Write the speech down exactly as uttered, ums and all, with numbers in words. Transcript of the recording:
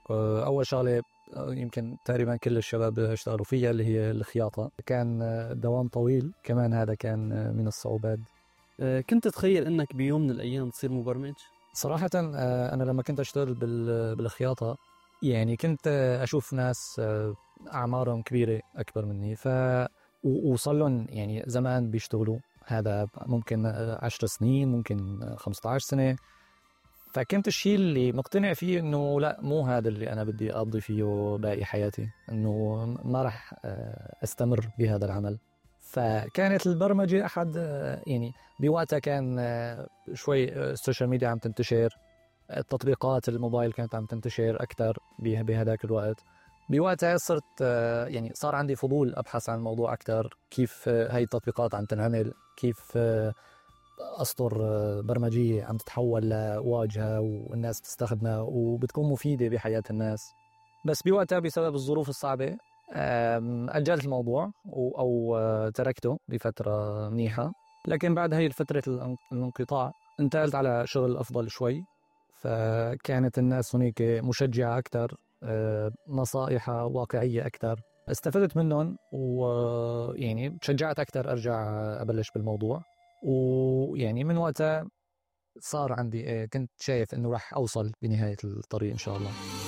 أول شغلة يمكن تقريبا كل الشباب اشتغلوا فيها اللي هي الخياطة. كان دوام طويل، كمان هذا كان من الصعوبات. كنت تتخيل أنك بيوم من الأيام تصير مبرمج؟ صراحة أنا لما كنت أشتغل بالخياطة يعني كنت أشوف ناس أعمارهم كبيرة أكبر مني، ف وصلون يعني زمان بيشتغلوا، هذا ممكن عشر سنين ممكن خمسة عشر سنة. فكنت الشيء اللي مقتنع فيه إنه لا، مو هذا اللي أنا بدي أقضي فيه باقي حياتي، إنه ما رح أستمر بهذا العمل. فكانت البرمجة أحد يعني بوقتها كان شوي السوشيال ميديا عم تنتشر، التطبيقات الموبايل كانت عم تنتشر أكتر بهذاك الوقت. بوقتها صرت يعني صار عندي فضول أبحث عن الموضوع أكتر، كيف هاي التطبيقات عم تنعمل، كيف أسطر برمجية عم تتحول لواجهة والناس بتستخدمها وبتكون مفيدة بحياة الناس. بس بوقتها بسبب الظروف الصعبة أجلت الموضوع أو تركته لفترة منيحة. لكن بعد هاي الفترة الانقطاع انتقلت على شغل أفضل شوي، فكانت الناس هناك مشجعة أكتر، نصائح واقعية أكتر، استفدت منهم ويعني تشجعت أكتر أرجع أبلش بالموضوع. ويعني من وقتها صار عندي كنت شايف إنه راح أوصل بنهاية الطريق إن شاء الله.